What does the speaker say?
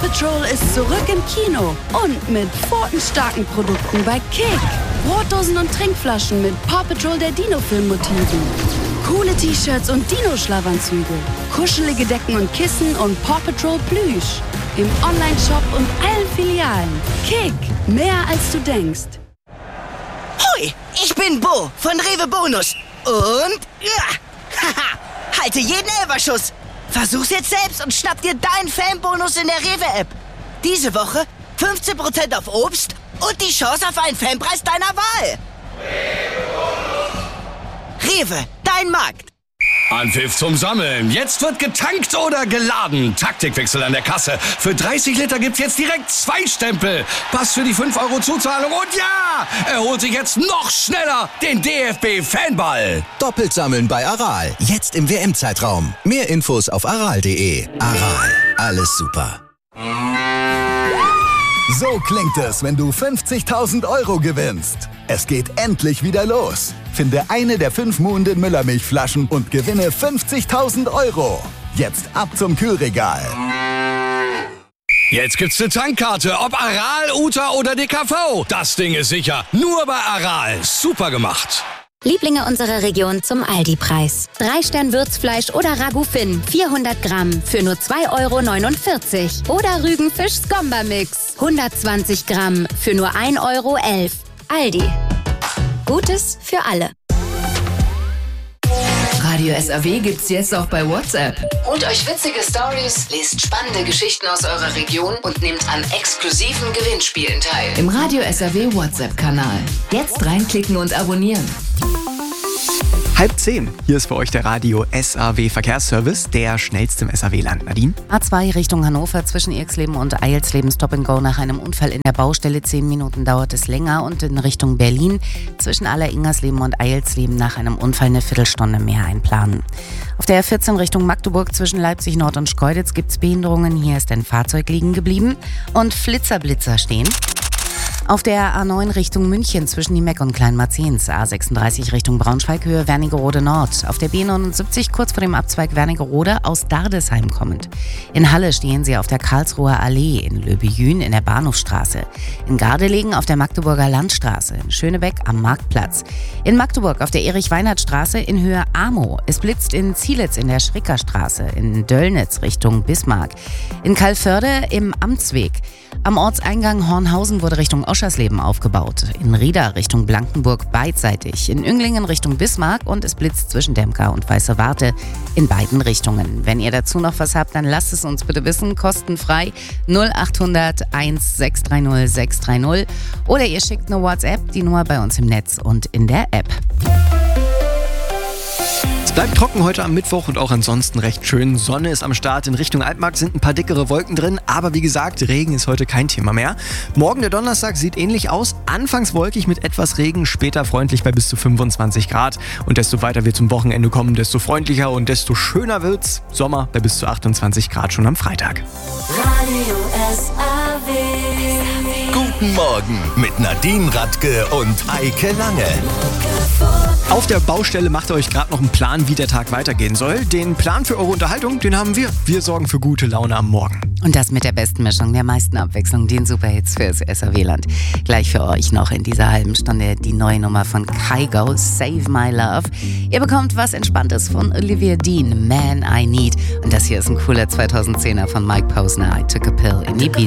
Patrol ist zurück im Kino und mit pfotenstarken Produkten bei Kick. Brotdosen und Trinkflaschen mit Paw Patrol der Dino-Film-Motiven. Coole T-Shirts und Dino-Schlafanzüge. Kuschelige Decken und Kissen und Paw Patrol Plüsch. Im Online-Shop und allen Filialen. Kick, mehr als du denkst. Hui, ich bin Bo von Rewe Bonus. Und, halte jeden Elferschuss. Versuch's jetzt selbst und schnapp dir deinen Fanbonus in der Rewe-App. Diese Woche 15% auf Obst und die Chance auf einen Fanpreis deiner Wahl. Rewe, dein Markt. Anpfiff zum Sammeln. Jetzt wird getankt oder geladen. Taktikwechsel an der Kasse. Für 30 Liter gibt's jetzt direkt 2 Stempel. Pass für die 5 € Zuzahlung. Und ja, er holt sich jetzt noch schneller den DFB-Fanball. Doppelt sammeln bei Aral. Jetzt im WM-Zeitraum. Mehr Infos auf aral.de. Aral. Alles super. So klingt es, wenn du 50.000 € gewinnst. Es geht endlich wieder los. Finde eine der 5 Muhnden Müllermilchflaschen und gewinne 50.000 €. Jetzt ab zum Kühlregal. Jetzt gibt's eine Tankkarte, ob Aral, Uta oder DKV. Das Ding ist sicher. Nur bei Aral. Super gemacht. Lieblinge unserer Region zum Aldi-Preis. 3-Stern-Würzfleisch oder Ragout Finn, 400 Gramm für nur 2,49 € Oder Rügenfisch-Skomba-Mix, 120 Gramm für nur 1,11 €. Aldi. Gutes für alle. Radio SAW gibt's jetzt auch bei WhatsApp. Holt euch witzige Stories, lest spannende Geschichten aus eurer Region und nehmt an exklusiven Gewinnspielen teil. Im Radio SAW WhatsApp-Kanal. Jetzt reinklicken und abonnieren. 9:30. Hier ist für euch der Radio SAW Verkehrsservice, der schnellste im SAW-Land. Nadine? A2 Richtung Hannover zwischen Irxleben und Eilsleben Stop and Go nach einem Unfall in der Baustelle. 10 Minuten dauert es länger. Und in Richtung Berlin zwischen Aller-Ingersleben und Eilsleben nach einem Unfall eine Viertelstunde mehr einplanen. Auf der A14 Richtung Magdeburg zwischen Leipzig Nord und Schkeuditz gibt es Behinderungen. Hier ist ein Fahrzeug liegen geblieben und Flitzer-Blitzer stehen. Auf der A9 Richtung München zwischen Niemeck und Kleinmarzens, A36 Richtung Braunschweig Höhe Wernigerode Nord. Auf der B79 kurz vor dem Abzweig Wernigerode aus Dardesheim kommend. In Halle stehen Sie auf der Karlsruher Allee, in Löbejün in der Bahnhofstraße. In Gardelegen auf der Magdeburger Landstraße, in Schönebeck am Marktplatz. In Magdeburg auf der Erich-Weinert-Straße in Höhe Amow. Es blitzt in Zielitz in der Schrickerstraße, in Döllnitz Richtung Bismarck. In Calvörde im Amtsweg. Am Ortseingang Hornhausen wurde Richtung Oschersleben aufgebaut. In Rieda Richtung Blankenburg beidseitig. In Önglingen Richtung Bismarck und es blitzt zwischen Demka und Weiße Warte in beiden Richtungen. Wenn ihr dazu noch was habt, dann lasst es uns bitte wissen. Kostenfrei 0800 1630 630 oder ihr schickt eine WhatsApp, die Nummer bei uns im Netz und in der App. Es bleibt trocken heute am Mittwoch und auch ansonsten recht schön. Sonne ist am Start. In Richtung Altmark sind ein paar dickere Wolken drin. Aber wie gesagt, Regen ist heute kein Thema mehr. Morgen der Donnerstag sieht ähnlich aus. Anfangs wolkig mit etwas Regen, später freundlich bei bis zu 25 Grad. Und desto weiter wir zum Wochenende kommen, desto freundlicher und desto schöner wird's. Sommer bei bis zu 28 Grad schon am Freitag. Radio SAW. Guten Morgen mit Nadine Radke und Eike Lange. Auf der Baustelle macht ihr euch gerade noch einen Plan, wie der Tag weitergehen soll. Den Plan für eure Unterhaltung, den haben wir. Wir sorgen für gute Laune am Morgen. Und das mit der besten Mischung, der meisten Abwechslung, den Superhits fürs SAW-Land. Gleich für euch noch in dieser halben Stunde die neue Nummer von Kygo, Save My Love. Ihr bekommt was Entspanntes von Olivia Dean, Man I Need. Und das hier ist ein cooler 2010er von Mike Posner, I Took a Pill in Ibiza.